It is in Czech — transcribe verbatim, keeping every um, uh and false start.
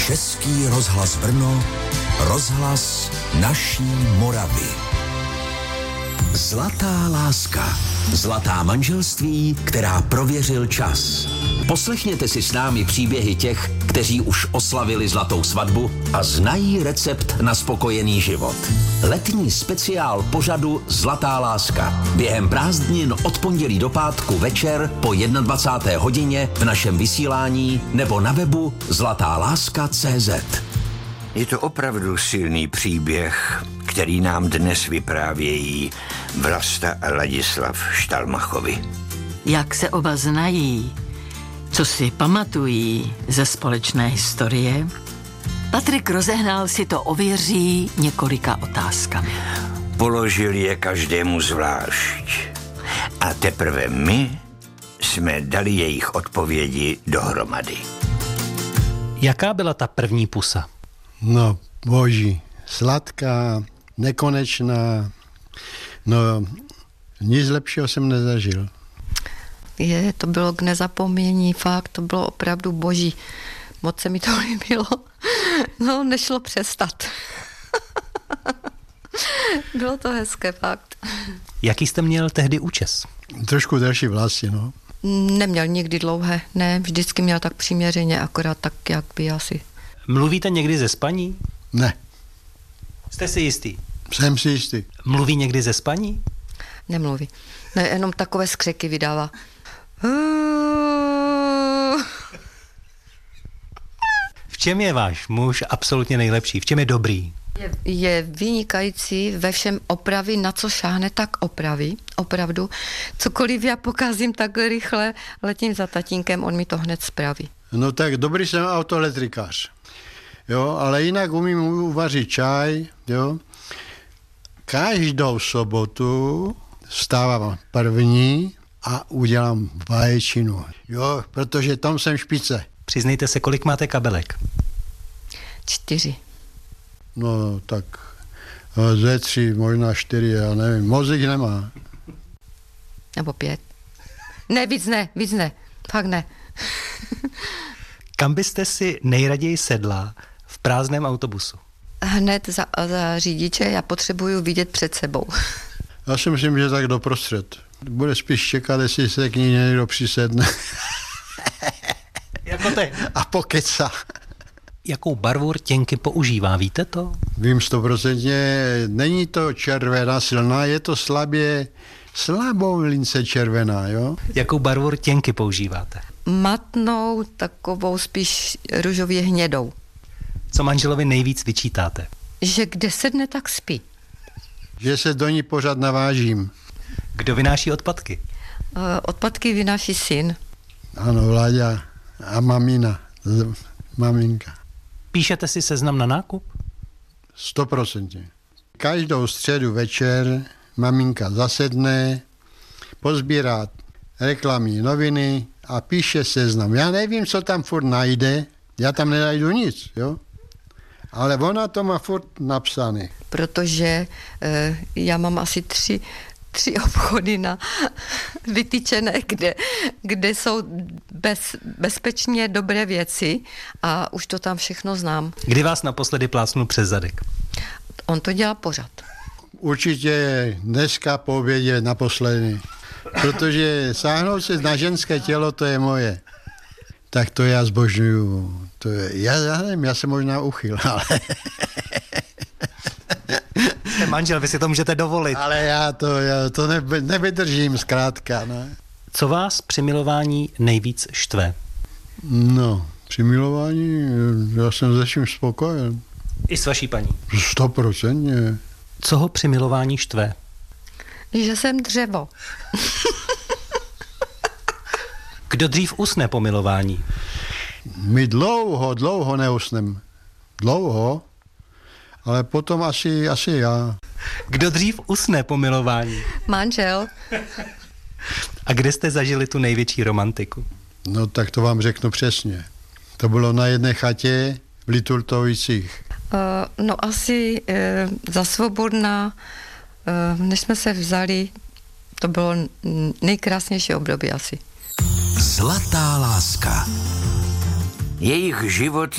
Český rozhlas Brno, rozhlas naší Moravy. Zlatá láska. Zlatá manželství, která prověřil čas. Poslechněte si s námi příběhy těch, kteří už oslavili zlatou svatbu a znají recept na spokojený život. Letní speciál pořadu Zlatá láska. Během prázdnin od pondělí do pátku večer po dvacáté jedné hodině v našem vysílání nebo na webu zlatá láska tečka cé zet. Je to opravdu silný příběh, který nám dnes vyprávějí Vlasta a Ladislav Štalmachovi. Jak se oba znají, co si pamatují ze společné historie, Patrik Rozehnal si to ověří několika otázkami. Položil je každému zvlášť. A teprve my jsme dali jejich odpovědi dohromady. Jaká byla ta první pusa? No, boží, sladká, nekonečná, no, nic lepšího jsem nezažil. Je, to bylo k nezapomnění, fakt, to bylo opravdu boží. Moc se mi to líbilo. No, nešlo přestat. Bylo to hezké, fakt. Jaký jste měl tehdy účes? Trošku delší vlasy, no. Neměl nikdy dlouhé, ne, vždycky měl tak přiměřeně, akorát tak, jak by asi. Mluvíte někdy ze spaní? Ne. Jste si jistý? Jsem si jistý. Mluví někdy ze spaní? Nemluví. Ne, jenom takové skřeky vydává. V čem je váš muž absolutně nejlepší? V čem je dobrý? Je, je vynikající ve všem opravy, na co šáhne, tak opraví. Opravdu. Cokoliv já pokazím tak rychle, letím za tatínkem, on mi to hned spraví. No tak dobrý jsem autoelektrikář. Jo, ale jinak umím uvařit čaj, jo. Každou sobotu vstávám první a udělám vaječinu, jo, protože tam jsem špice. Přiznejte se, kolik máte kabelek? Čtyři. No tak ze tři, možná čtyři, já nevím, mozek nemá. Nebo pět. Ne, víc ne, víc ne, fakt ne. Kam byste si nejraději sedla v prázdném autobusu? Hned za, za řidiče, já potřebuju vidět před sebou. Já si myslím, že tak doprostřed. Bude spíš čekat, jestli se k ní někdo přisedne. Jako ty. A pokecá. Jakou barvu rtěnky používá, víte to? Vím stoprocentně, není to červená silná, je to slabě, slabou lince červená, jo? Jakou barvu rtěnky používáte? Matnou, takovou spíš růžově hnědou. Co manželovi nejvíc vyčítáte? Že kde sedne, tak spí. Že se do ní pořád navážím. Kdo vynáší odpadky? Uh, odpadky vynáší syn. Ano, Vláďa a mamina, maminka. Píšete si seznam na nákup? Stoprocentně. Každou středu večer maminka zasedne, pozbírá reklamy, noviny a píše seznam. Já nevím, co tam furt najde, já tam nenajdu nic, jo? Ale ona to má furt napsané. Protože uh, já mám asi tři, tři obchody na vytyčené, kde, kde jsou bez, bezpečně dobré věci a už to tam všechno znám. Kdy vás naposledy plácnul přes zadek? On to dělá pořád. Určitě dneska po obědě naposledy. Protože sáhnout se na ženské tělo, to je moje. Tak to já zbožňuju. To je, já, já nevím, já jsem možná uchyl, ale... Jste manžel, vy si to můžete dovolit. Ale já to, já to neby, nevydržím zkrátka, ne? Co vás při milování nejvíc štve? No, při milování já jsem ze vším spokojen. I s vaší paní? Stoprocentně. Co ho při milování štve? Že jsem dřevo. Kdo dřív usne po milování? My dlouho, dlouho neusnem. Dlouho, ale potom asi, asi já. Kdo dřív usne po milování? Manžel. A kde jste zažili tu největší romantiku? No tak to vám řeknu přesně. To bylo na jedné chatě v Liturtovicích. Uh, no asi uh, za Svobodná, uh, než jsme se vzali, to bylo nejkrásnější období asi. Zlatá láska. Jejich život